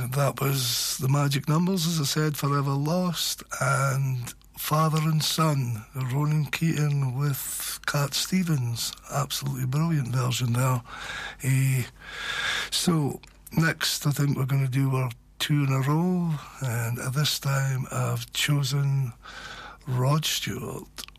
that was The Magic Numbers, as I said, Forever Lost, and Father and Son, Ronan Keating with Cat Stevens. Absolutely brilliant version there. So, next I think we're going to do our two in a row, and at this time I've chosen Rod Stewart.